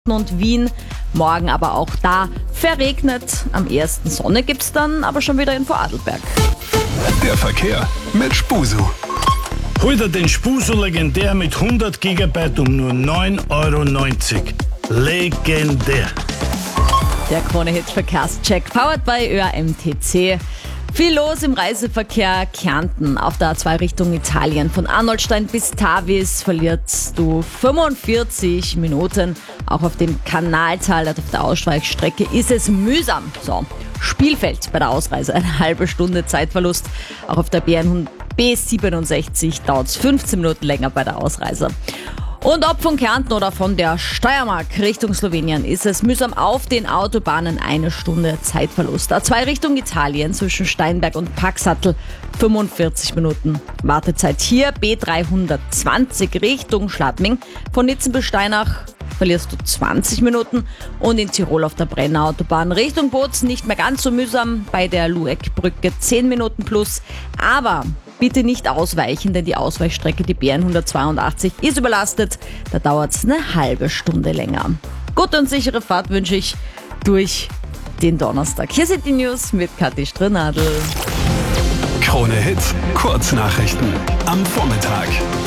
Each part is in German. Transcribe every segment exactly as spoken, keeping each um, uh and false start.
und Wien. Morgen aber auch da verregnet. Am ersten Sonne gibt's dann aber schon wieder in Vorarlberg. Der Verkehr mit Spusu. Hol dir den Spusu Legendär mit hundert Gigabyte um nur neun Euro neunzig. Legendär. Der Krone-Hit Verkehrscheck, powered by Ö A M T C. Viel los im Reiseverkehr. Kärnten auf der A zwei Richtung Italien. Von Arnoldstein bis Tavis verlierst du fünfundvierzig Minuten. Auch auf dem Kanaltal, auf der Ausweichstrecke, ist es mühsam. So, Spielfeld bei der Ausreise, eine halbe Stunde Zeitverlust. Auch auf der B siebenundsechzig dauert es fünfzehn Minuten länger bei der Ausreise. Und ob von Kärnten oder von der Steiermark Richtung Slowenien ist es mühsam auf den Autobahnen, eine Stunde Zeitverlust. A zwei Richtung Italien zwischen Steinberg und Paxattel fünfundvierzig Minuten Wartezeit hier. B dreihundertzwanzig Richtung Schladming von Nitzen bis Steinach verlierst du zwanzig Minuten. Und in Tirol auf der Brenner Autobahn Richtung Bozen nicht mehr ganz so mühsam, bei der Lueckbrücke zehn Minuten plus. Aber bitte nicht ausweichen, denn die Ausweichstrecke, die B hundertzweiundachtzig, ist überlastet. Da dauert es eine halbe Stunde länger. Gute und sichere Fahrt wünsche ich durch den Donnerstag. Hier sind die News mit Kathi Strnadl. Krone-Hit, Kurznachrichten am Vormittag.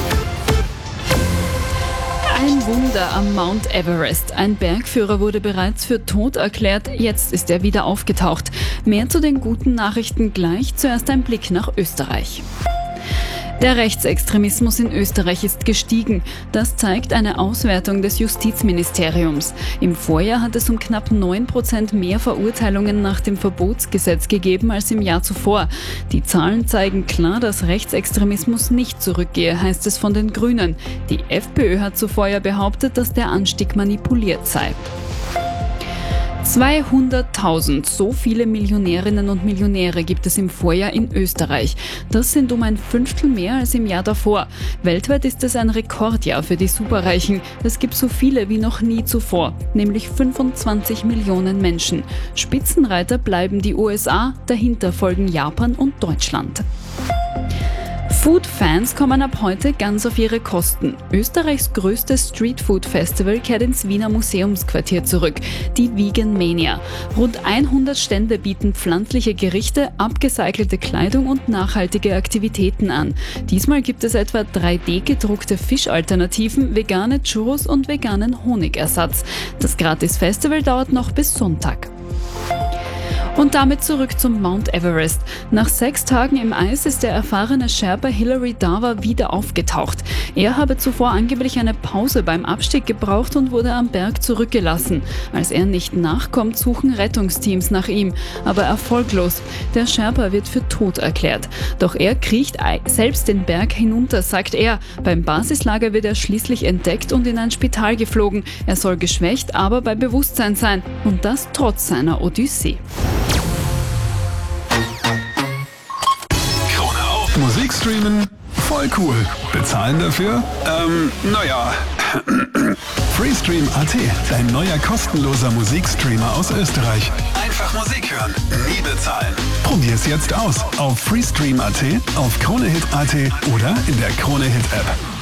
Ein Wunder am Mount Everest. Ein Bergführer wurde bereits für tot erklärt, jetzt ist er wieder aufgetaucht. Mehr zu den guten Nachrichten gleich, zuerst ein Blick nach Österreich. Der Rechtsextremismus in Österreich ist gestiegen. Das zeigt eine Auswertung des Justizministeriums. Im Vorjahr hat es um knapp neun Prozent mehr Verurteilungen nach dem Verbotsgesetz gegeben als im Jahr zuvor. Die Zahlen zeigen klar, dass Rechtsextremismus nicht zurückgehe, heißt es von den Grünen. Die FPÖ hat zuvor ja behauptet, dass der Anstieg manipuliert sei. zweihunderttausend, so viele Millionärinnen und Millionäre gibt es im Vorjahr in Österreich. Das sind um ein Fünftel mehr als im Jahr davor. Weltweit ist es ein Rekordjahr für die Superreichen. Es gibt so viele wie noch nie zuvor, nämlich fünfundzwanzig Millionen Menschen. Spitzenreiter bleiben die U S A, dahinter folgen Japan und Deutschland. Food-Fans kommen ab heute ganz auf ihre Kosten. Österreichs größtes Streetfood-Festival kehrt ins Wiener Museumsquartier zurück, die Vegan Mania. Rund hundert Stände bieten pflanzliche Gerichte, abgecycelte Kleidung und nachhaltige Aktivitäten an. Diesmal gibt es etwa drei D gedruckte Fischalternativen, vegane Churros und veganen Honigersatz. Das Gratis-Festival dauert noch bis Sonntag. Und damit zurück zum Mount Everest. Nach sechs Tagen im Eis ist der erfahrene Sherpa Hilary Dava wieder aufgetaucht. Er habe zuvor angeblich eine Pause beim Abstieg gebraucht und wurde am Berg zurückgelassen. Als er nicht nachkommt, suchen Rettungsteams nach ihm, aber erfolglos. Der Sherpa wird für tot erklärt. Doch er kriecht selbst den Berg hinunter, sagt er. Beim Basislager wird er schließlich entdeckt und in ein Spital geflogen. Er soll geschwächt, aber bei Bewusstsein sein. Und das trotz seiner Odyssee. Musik streamen? Voll cool. Bezahlen dafür? Ähm, naja. Freestream Punkt a t, dein neuer kostenloser Musikstreamer aus Österreich. Einfach Musik hören, nie bezahlen. Probier's jetzt aus auf Freestream Punkt a t, auf Krone-Hit Punkt a t oder in der Krone-Hit App.